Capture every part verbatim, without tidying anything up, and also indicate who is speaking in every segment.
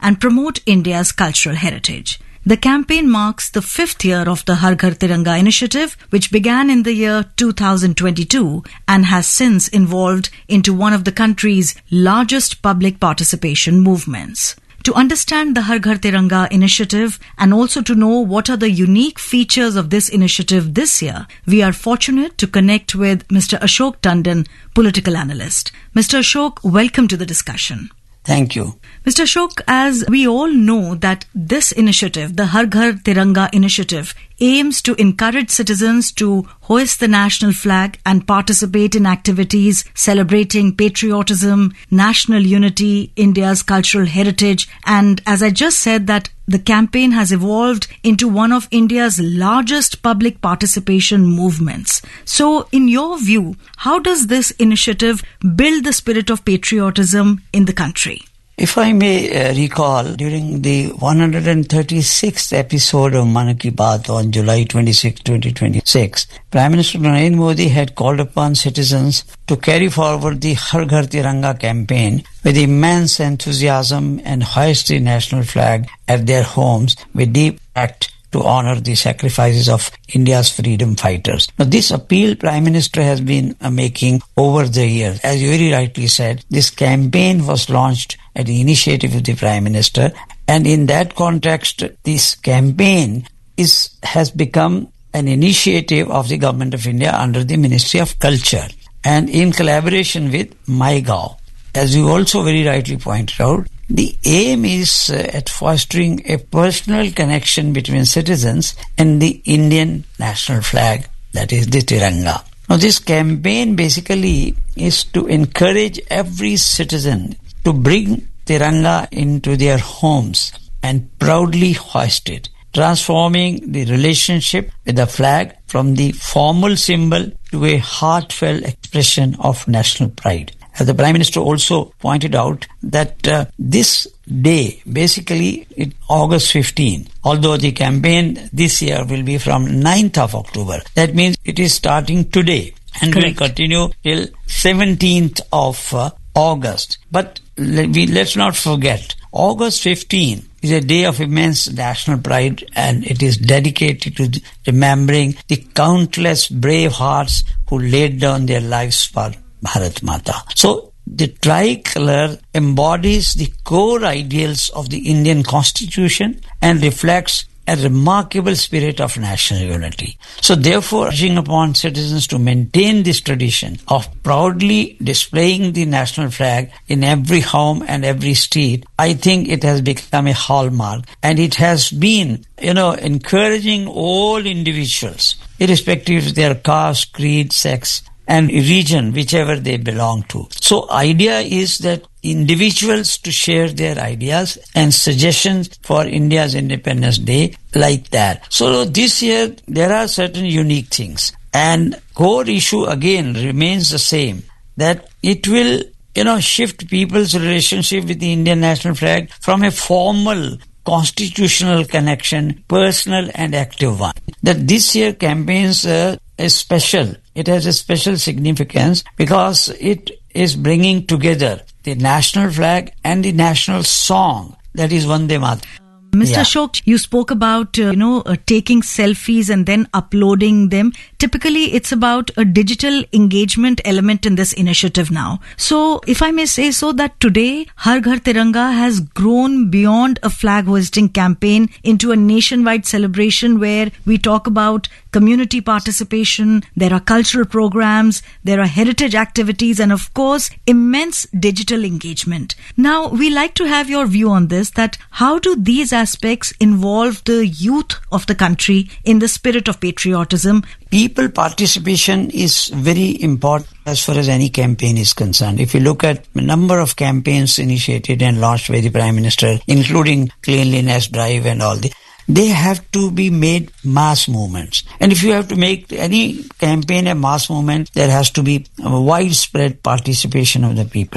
Speaker 1: and promote India's cultural heritage. The campaign marks the fifth year of the Har Ghar Tiranga initiative, which began in the year two thousand twenty-two and has since evolved into one of the country's largest public participation movements. To understand the Har Ghar Tiranga initiative and also to know what are the unique features of this initiative this year, we are fortunate to connect with Mister Ashok Tandon, political analyst. Mister Ashok, welcome to the discussion.
Speaker 2: Thank you.
Speaker 1: Mister Ashok, as we all know that this initiative, the Har Ghar Tiranga initiative, aims to encourage citizens to hoist the national flag and participate in activities celebrating patriotism, national unity, India's cultural heritage, and as I just said that the campaign has evolved into one of India's largest public participation movements. So, in your view, how does this initiative build the spirit of patriotism in the country?
Speaker 2: If I may uh, recall, during the one hundred thirty-sixth episode of Mann Ki Baat on July twenty-sixth, twenty twenty-six, Prime Minister Narendra Modi had called upon citizens to carry forward the Har Ghar Tiranga campaign with immense enthusiasm and hoist the national flag at their homes with deep respect to honor the sacrifices of India's freedom fighters. Now, this appeal Prime Minister has been uh, making over the years. As you very rightly said, this campaign was launched at the initiative of the Prime Minister, and in that context, this campaign is has become an initiative of the Government of India under the Ministry of Culture and in collaboration with MyGov. As you also very rightly pointed out, the aim is uh, at fostering a personal connection between citizens and the Indian national flag, that is the Tiranga. Now, this campaign basically is to encourage every citizen to bring Tiranga into their homes and proudly hoist it, transforming the relationship with the flag from the formal symbol to a heartfelt expression of national pride. As the Prime Minister also pointed out that uh, this day, basically it, August fifteenth, although the campaign this year will be from ninth of October, that means it is starting today and
Speaker 1: Correct.
Speaker 2: will continue till seventeenth of uh, August. But let, we, let's not forget, August fifteenth is a day of immense national pride, and it is dedicated to remembering the countless brave hearts who laid down their lives for Bharat Mata. So, the tricolour embodies the core ideals of the Indian Constitution and reflects a remarkable spirit of national unity. So, therefore, urging upon citizens to maintain this tradition of proudly displaying the national flag in every home and every street, I think it has become a hallmark, and it has been, you know, encouraging all individuals, irrespective of their caste, creed, sex, and region, whichever they belong to. So idea is that individuals to share their ideas and suggestions for India's Independence Day like that. So this year there are certain unique things, and core issue again remains the same, that it will, you know, shift people's relationship with the Indian national flag from a formal constitutional connection, personal and active one. That this year campaigns uh, is special. It has a special significance because it is bringing together the national flag and the national song, that is Vande Mataram.
Speaker 1: Mister
Speaker 2: Yeah.
Speaker 1: Ashok, you spoke about, uh, you know, uh, taking selfies and then uploading them. Typically, it's about a digital engagement element in this initiative now. So, if I may say so, that today, Har Ghar Tiranga has grown beyond a flag hoisting campaign into a nationwide celebration where we talk about community participation, there are cultural programs, there are heritage activities, and of course, immense digital engagement. Now, we like to have your view on this, that how do these aspects involve the youth of the country in the spirit of patriotism?
Speaker 2: People participation is very important as far as any campaign is concerned. If you look at a number of campaigns initiated and launched by the Prime Minister, including cleanliness drive and all the, they have to be made mass movements. And if you have to make any campaign a mass movement, there has to be a widespread participation of the people.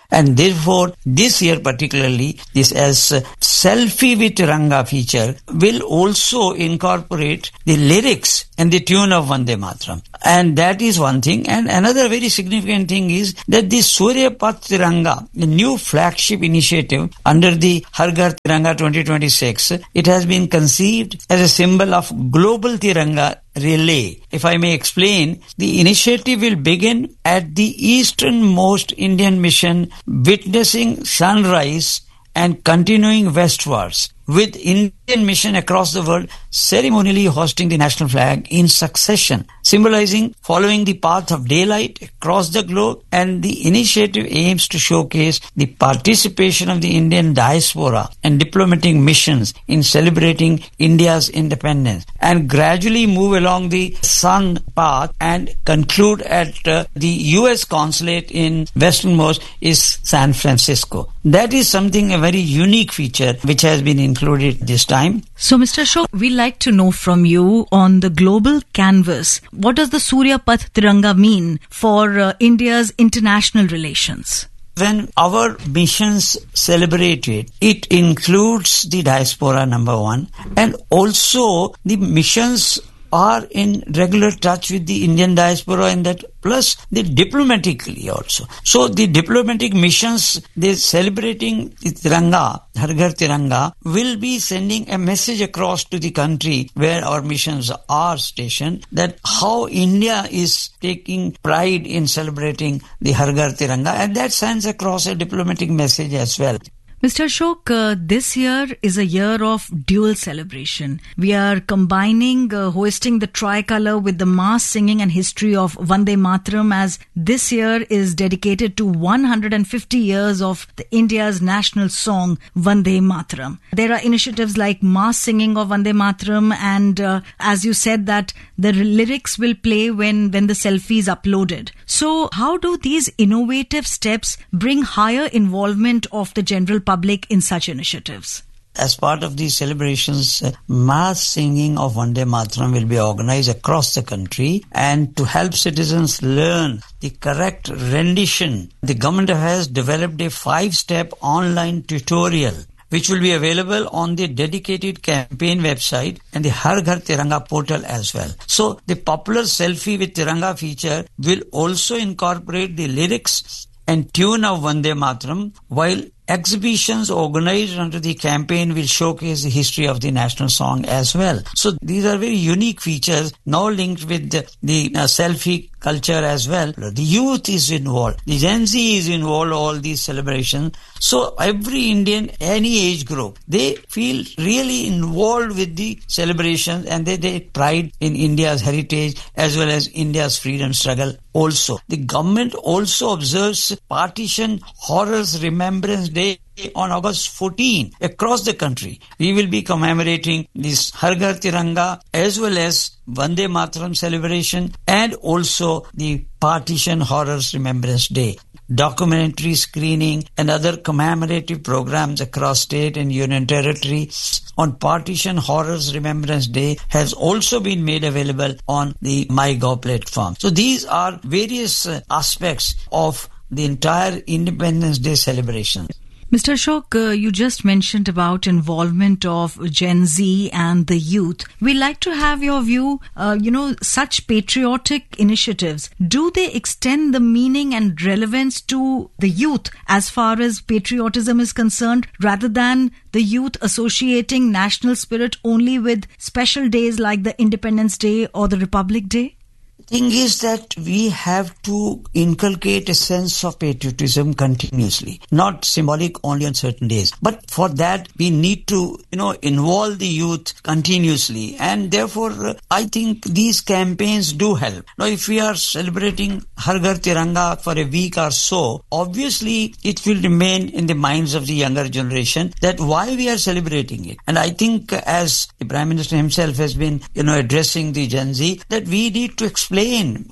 Speaker 2: And therefore, this year particularly, this as uh, Selfie with Tiranga feature will also incorporate the lyrics and the tune of Vande Mataram. And that is one thing. And another very significant thing is that the Surya Path Tiranga, the new flagship initiative under the Har Ghar Tiranga twenty twenty-six, it has been conceived as a symbol of global Tiranga relay. If I may explain, the initiative will begin at the easternmost Indian mission, witnessing sunrise and continuing westwards, with Indian mission across the world ceremonially hosting the national flag in succession, symbolizing following the path of daylight across the globe. And the initiative aims to showcase the participation of the Indian diaspora and diplomatic missions in celebrating India's independence, and gradually move along the sun path and conclude at uh, the U S consulate in westernmost is San Francisco. That is something, a very unique feature which has been included this time.
Speaker 1: So, Mister Ashok, we like to know from you on the global canvas, what does the Surya Path Tiranga mean for uh, India's international relations?
Speaker 2: When our missions celebrate it, it includes the diaspora, number one, and also the missions are in regular touch with the Indian diaspora, and that plus the diplomatically also. So the diplomatic missions, they're celebrating the Tiranga, Har Ghar Tiranga, will be sending a message across to the country where our missions are stationed, that how India is taking pride in celebrating the Har Ghar Tiranga, and that sends across a diplomatic message as well.
Speaker 1: Mister Ashok, uh, this year is a year of dual celebration. We are combining uh, hoisting the tricolour with the mass singing and history of Vande Mataram, as this year is dedicated to one hundred fifty years of the India's national song Vande Mataram. There are initiatives like mass singing of Vande Mataram, and uh, as you said that the lyrics will play when, when the selfie is uploaded. So how do these innovative steps bring higher involvement of the general public in such initiatives?
Speaker 2: As part of these celebrations, uh, mass singing of Vande Mataram will be organized across the country, and to help citizens learn the correct rendition, the government has developed a five-step online tutorial which will be available on the dedicated campaign website and the Har Ghar Tiranga portal as well. So the popular Selfie with Tiranga feature will also incorporate the lyrics and tune of Vande Mataram, while exhibitions organized under the campaign will showcase the history of the national song as well. So these are very unique features now linked with the, the uh, selfie culture as well. The youth is involved. The Gen Z is involved, all these celebrations. So every Indian, any age group, they feel really involved with the celebrations, and they take pride in India's heritage as well as India's freedom struggle also. The government also observes Partition Horrors Remembrance Day on August fourteenth across the country. We will be commemorating this Har Ghar Tiranga as well as Vande Mataram celebration, and also the Partition Horrors Remembrance Day. Documentary screening and other commemorative programs across state and union territory on Partition Horrors Remembrance Day has also been made available on the MyGov platform. So these are various uh, aspects of the entire Independence Day celebration.
Speaker 1: Mister Ashok, uh, you just mentioned about involvement of Gen Z and the youth. We like to have your view, uh, you know, such patriotic initiatives, do they extend the meaning and relevance to the youth as far as patriotism is concerned, rather than the youth associating national spirit only with special days like the Independence Day or the Republic Day?
Speaker 2: Thing is that we have to inculcate a sense of patriotism continuously, not symbolic only on certain days. But for that, we need to, you know, involve the youth continuously. And therefore, uh, I think these campaigns do help. Now, if we are celebrating Har Ghar Tiranga for a week or so, obviously it will remain in the minds of the younger generation that why we are celebrating it. And I think uh, as the Prime Minister himself has been, you know, addressing the Gen Z, that we need to explain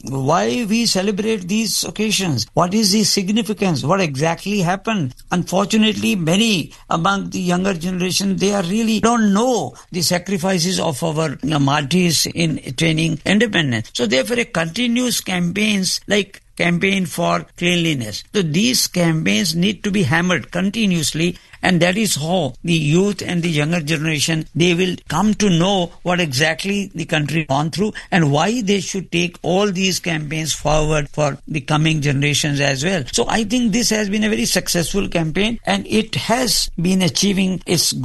Speaker 2: why we celebrate these occasions. What is the significance? What exactly happened? Unfortunately, many among the younger generation, they are really don't know the sacrifices of our you know, martyrs in attaining independence. So therefore, a continuous campaigns like campaign for cleanliness. So these campaigns need to be hammered continuously, and that is how the youth and the younger generation, they will come to know what exactly the country gone through and why they should take all these campaigns forward for the coming generations as well. So I think this has been a very successful campaign, and it has been achieving its